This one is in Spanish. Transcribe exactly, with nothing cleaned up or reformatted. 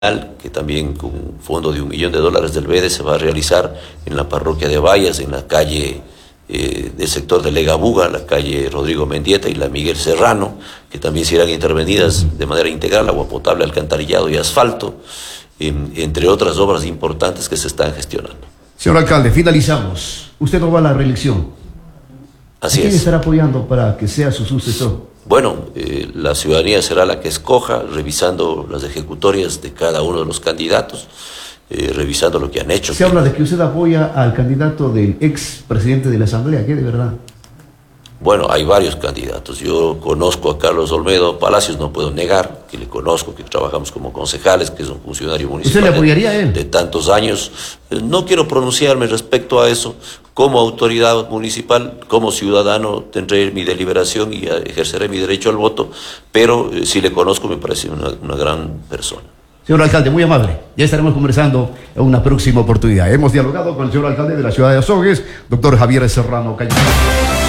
que también con un fondo de un millón de dólares del B E D E se va a realizar en la parroquia de Vallas, en la calle eh, del sector de Legabuga, la calle Rodrigo Mendieta y la Miguel Serrano, que también serán intervenidas de manera integral, agua potable, alcantarillado y asfalto, eh, entre otras obras importantes que se están gestionando. Señor alcalde, finalizamos. Usted no va a la reelección. Así ¿A quién es. estará apoyando para que sea su sucesor? Bueno, eh, la ciudadanía será la que escoja, revisando las ejecutorias de cada uno de los candidatos, eh, revisando lo que han hecho. Se habla de que usted apoya al candidato del ex presidente de la Asamblea, ¿qué de verdad? Bueno, hay varios candidatos. Yo conozco a Carlos Olmedo Palacios, no puedo negar que le conozco, que trabajamos como concejales, que es un funcionario municipal. ¿Usted le apoyaría a él? De, de tantos años. No quiero pronunciarme respecto a eso. Como autoridad municipal, como ciudadano, tendré mi deliberación y ejerceré mi derecho al voto, pero eh, si le conozco me parece una, una gran persona. Señor alcalde, muy amable. Ya estaremos conversando en una próxima oportunidad. Hemos dialogado con el señor alcalde de la ciudad de Azogues, doctor Javier Serrano Cañón.